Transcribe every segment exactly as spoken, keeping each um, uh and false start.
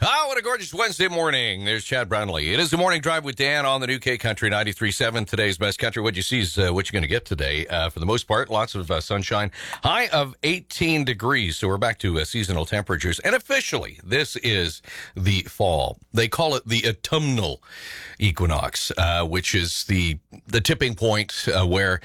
Oh, what a gorgeous Wednesday morning. There's Chad Brownlee. It is the Morning Drive with Dan on the new K Country ninety-three point seven. Today's best country. What you see is uh, what you're going to get today. Uh, for the most part, lots of uh, sunshine. High of eighteen degrees. So we're back to uh, seasonal temperatures. And officially, this is the fall. They call it the autumnal equinox, uh, which is the the tipping point uh, where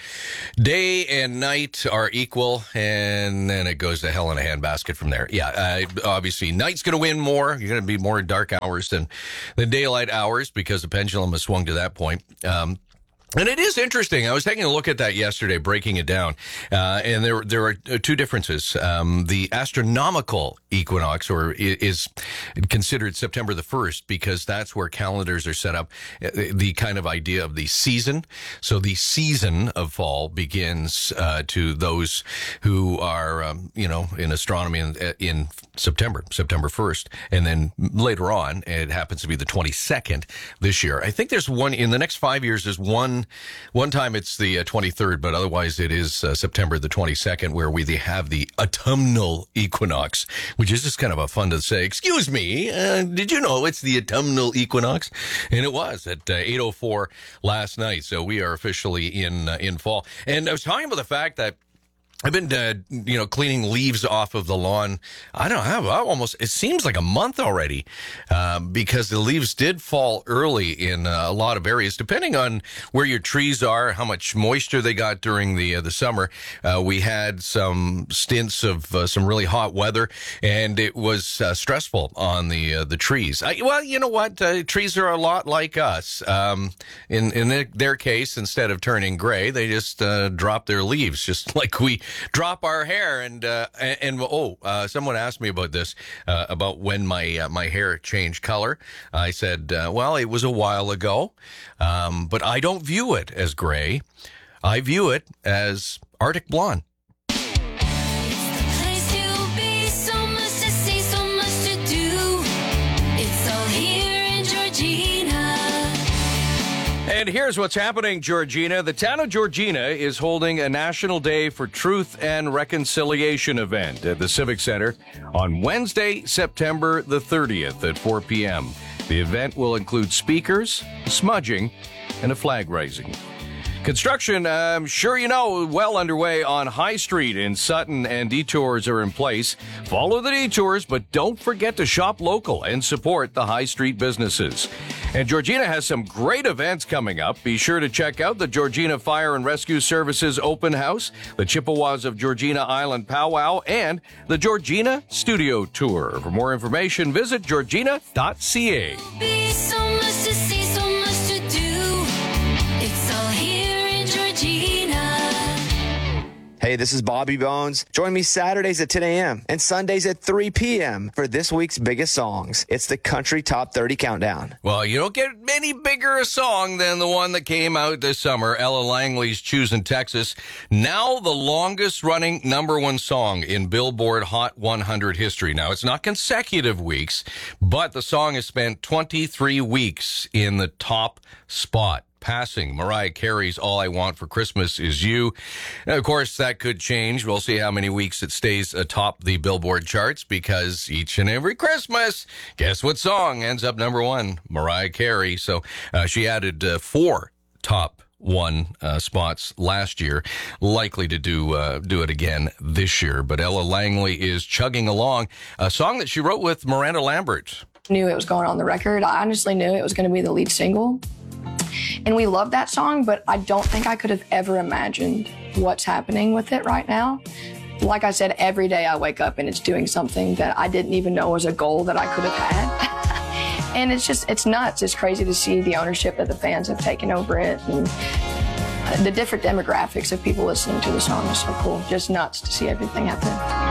day and night are equal, and then it goes to hell in a handbasket from there. Yeah, uh, obviously, night's going to win more. You're going to be more dark hours than the daylight hours because the pendulum has swung to that point. Um, And it is interesting. I was taking a look at that yesterday, breaking it down, uh, and there there are two differences. Um, the astronomical equinox, or is considered September the first, because that's where calendars are set up. The kind of idea of the season. So the season of fall begins uh, to those who are, um, you know, in astronomy in, in September, September first, and then later on, it happens to be the twenty-second this year. I think there's one in the next five years. There's one. One time it's the uh, twenty-third, but otherwise it is uh, September the twenty-second, where we have the autumnal equinox, which is just kind of a fun to say. Excuse me, uh, did you know it's the autumnal equinox? And it was at uh, eight oh four last night, so we are officially in uh, in fall. And I was talking about the fact that I've been, uh, you know, cleaning leaves off of the lawn. I don't have almost, it seems like a month already, um, because the leaves did fall early in uh, a lot of areas, depending on where your trees are, how much moisture they got during the uh, the summer. Uh, we had some stints of uh, some really hot weather, and it was uh, stressful on the uh, the trees. I, well, you know what? Uh, trees are a lot like us. Um, in in their, their case, instead of turning gray, they just uh, drop their leaves, just like we drop our hair. And uh, and, and oh, uh, someone asked me about this, uh, about when my uh, my hair changed color. I said, uh, well, it was a while ago, um, but I don't view it as gray. I view it as Arctic blonde. And here's what's happening, Georgina. The town of Georgina is holding a National Day for Truth and Reconciliation event at the Civic Center on Wednesday, September the thirtieth at four p.m. The event will include speakers, smudging, and a flag raising. Construction, I'm sure you know, well underway on High Street in Sutton, and detours are in place. Follow the detours, but don't forget to shop local and support the High Street businesses. And Georgina has some great events coming up. Be sure to check out the Georgina Fire and Rescue Services Open House, the Chippewas of Georgina Island Powwow, and the Georgina Studio Tour. For more information, visit georgina dot c a. Be so much to see, so much to do. It's all here in Georgina. Hey, this is Bobby Bones. Join me Saturdays at ten a.m. and Sundays at three p.m. for this week's biggest songs. It's the Country Top thirty Countdown. Well, you don't get any bigger a song than the one that came out this summer, Ella Langley's Choosin' Texas. Now the longest running number one song in Billboard Hot one hundred history. Now, it's not consecutive weeks, but the song has spent twenty-three weeks in the top spot, passing Mariah Carey's All I Want for Christmas Is You. And of course, that could change. We'll see how many weeks it stays atop the Billboard charts, because each and every Christmas, guess what song ends up number one? Mariah Carey. So uh, she added uh, four top one uh, spots last year, likely to do uh, do it again this year. But Ella Langley is chugging along, a song that she wrote with Miranda Lambert. Knew it was going on the record. I honestly knew it was going to be the lead single. And we love that song, but I don't think I could have ever imagined what's happening with it right now. Like I said, every day I wake up and it's doing something that I didn't even know was a goal that I could have had. And it's just, it's nuts. It's crazy to see the ownership that the fans have taken over it, and the different demographics of people listening to the song is so cool. Just nuts to see everything happen.